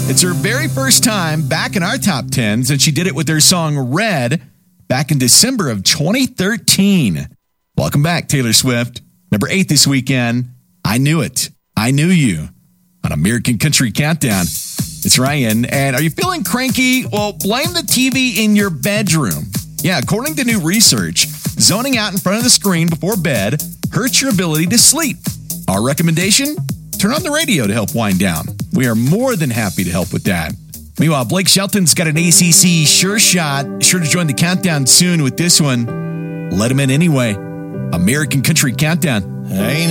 It's her very first time back in our top 10s, and she did it with her song Red back in December of 2013. Welcome back, Taylor Swift. Number 8 this weekend, I Knew It. I Knew You on American Country Countdown. It's Ryan. And are you feeling cranky? Well, blame the TV in your bedroom. Yeah, according to new research, zoning out in front of the screen before bed hurts your ability to sleep. Our recommendation? Turn on the radio to help wind down. We are more than happy to help with that. Meanwhile, Blake Shelton's got an ACC sure shot. Sure to join the countdown soon with this one. Let him in anyway. American Country Countdown. Hey.